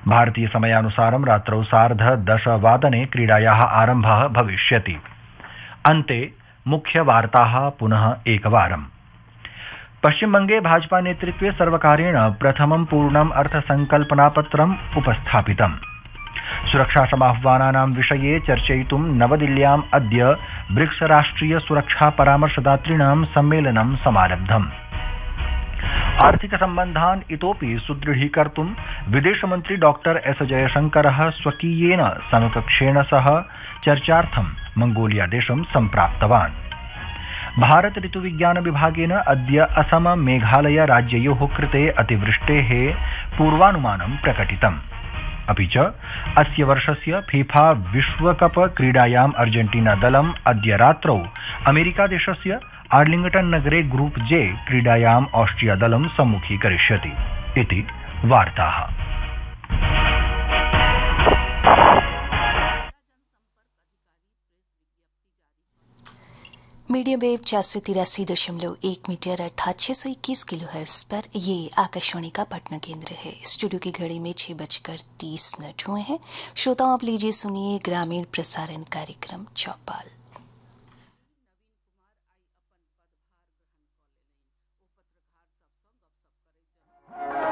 भारतीय समयानुसारं रात्रौ 10:30 क्रीडायाः आरम्भः भविष्यति। अन्ते मुख्यवार्ताः पुनः एकवारम्। पश्चिमबंगे भाजपा नेतृत्वे सर्वकारेण प्रथमं पूर्णम् अर्थसंकल्पनापत्रम् उपस्थापितम्। सुरक्षासमाह्वानानां विषये चर्चयितुं नवदिल्ल्याम् अद्य ब्रिक्स राष्ट्रिय सुरक्षा परामर्शदातॄणां सम्मेलनं समारब्धम्। आर्थिक सम्बन्धान् इतोपि सुदृढीकर्तुं विदेशमन्त्री डॉक्टर एस जयशंकरः स्वकीयेन समकक्षेण सह चर्चार्थं मंगोलियादेशं सम्प्राप्तवान्। भारत ऋतुविज्ञान विभागेन अद्य असम मेघालय राज्ययोः कृते अतिवृष्टेः पूर्वानुमानं प्रकटितम्। अपि च अस्य वर्षस्य फीफा विश्वकप क्रीडायाम् अर्जेंटीना दलम् अद्य रात्रौ अमेरिकादेशस्य आर्लिंगटन नगरे ग्रुप जे क्रीडायाम् ऑस्ट्रिया दलं सम्मुखीकरिष्यति इति वार्ताः। मीडियम वेव 483.1 मीटर अर्थात 621 किलोहर्ट्ज पर ये आकाशवाणी का पटना केंद्र है। स्टूडियो की घड़ी में 6:30 हुए हैं। श्रोताओं, आप लीजिए सुनिए ग्रामीण प्रसारण कार्यक्रम चौपाल।